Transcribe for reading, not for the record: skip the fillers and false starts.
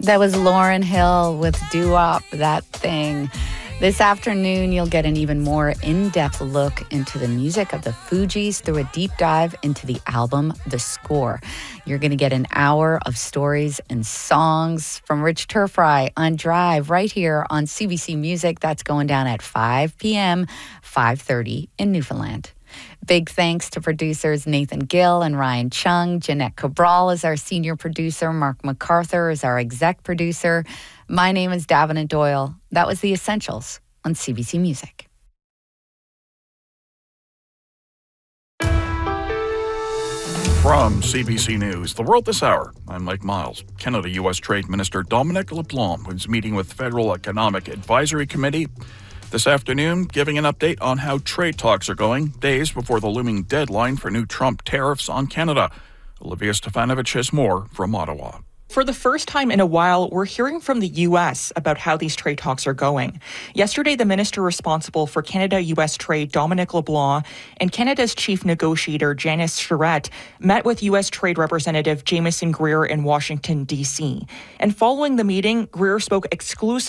That was Lauryn Hill with Doo-Wop, That Thing. This afternoon, you'll get an even more in-depth look into the music of the Fugees through a deep dive into the album, The Score. You're going to get an hour of stories and songs from Rich Turfry on Drive right here on CBC Music. That's going down at 5 p.m., 5:30 in Newfoundland. Big thanks to producers Nathan Gill and Ryan Chung. Jeanette Cabral is our senior producer. Mark MacArthur is our exec producer. My name is Davina Doyle. That was The Essentials on CBC Music. From CBC News, The World This Hour, I'm Mike Miles. Canada-U.S. Trade Minister Dominic LeBlanc was meeting with Federal Economic Advisory Committee this afternoon, giving an update on how trade talks are going, days before the looming deadline for new Trump tariffs on Canada. Olivia Stefanovich has more from Ottawa. For the first time in a while, we're hearing from the U.S. about how these trade talks are going. Yesterday, the minister responsible for Canada-U.S. trade, Dominic LeBlanc, and Canada's chief negotiator, Janice Charette, met with U.S. Trade Representative Jameson Greer in Washington, D.C. And following the meeting, Greer spoke exclusively